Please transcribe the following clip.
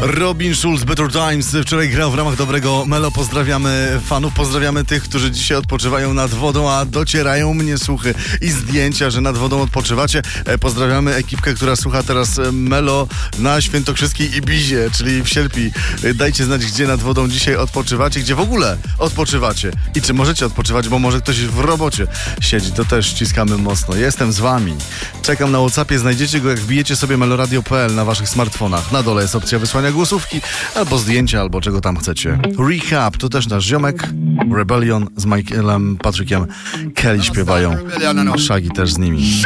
Robin Schulz, Better Times. Wczoraj grał w ramach Dobrego Melo. Pozdrawiamy fanów, pozdrawiamy tych, którzy dzisiaj odpoczywają nad wodą, a docierają mnie słuchy i zdjęcia, że nad wodą odpoczywacie. Pozdrawiamy ekipkę, która słucha teraz Melo na świętokrzyskiej Ibizie, czyli w Sielpi. Dajcie znać, gdzie nad wodą dzisiaj odpoczywacie, gdzie w ogóle odpoczywacie i czy możecie odpoczywać, bo może ktoś w robocie siedzi. To też ściskamy mocno. Jestem z wami. Czekam na WhatsAppie. Znajdziecie go, jak wbijecie sobie meloradio.pl na waszych smartfonach. Na dole jest opcja wysłania głosówki, albo zdjęcia, albo czego tam chcecie. Rehab to też nasz ziomek. Rebellion z Michaelem Patrickiem Kelly śpiewają. Shaggy też z nimi.